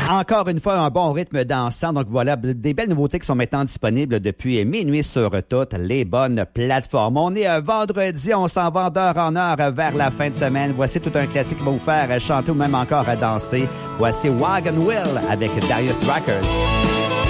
Encore une fois, un bon rythme dansant. Donc voilà, des belles nouveautés qui sont maintenant disponibles depuis minuit sur toutes les bonnes plateformes. On est vendredi, on s'en va d'heure en heure vers la fin de semaine. Voici tout un classique qui va vous faire chanter ou même encore à danser. Voici Wagon Wheel avec Darius Ruckers.